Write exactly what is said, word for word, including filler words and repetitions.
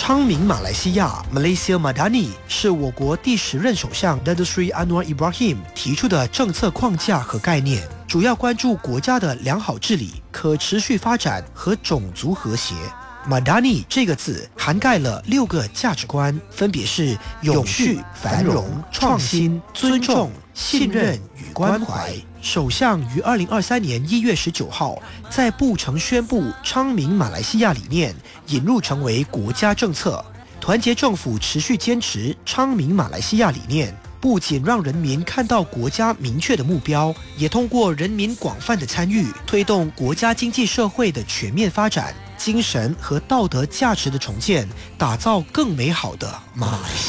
昌明马来西亚 Malaysia Madani 是我国第十任首相 Datuk Seri Anwar Ibrahim 提出的政策框架和概念，主要关注国家的良好治理、可持续发展和种族和谐。Madani 这个字涵盖了六个价值观，分别是永续、繁荣、创新、尊重、信任与关怀。首相于二零二三年一月十九号在布城宣布昌明马来西亚理念引入成为国家政策。团结政府持续坚持昌明马来西亚理念，不仅让人民看到国家明确的目标，也通过人民广泛的参与，推动国家经济社会的全面发展、精神和道德价值的重建，打造更美好的马来西亚。